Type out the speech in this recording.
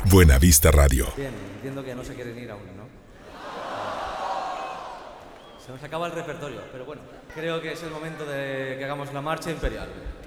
Buenavista Radio. Bien, entiendo que no se quieren ir aún, ¿no? Se nos acaba el repertorio, pero bueno, creo que es el momento de que hagamos la marcha imperial.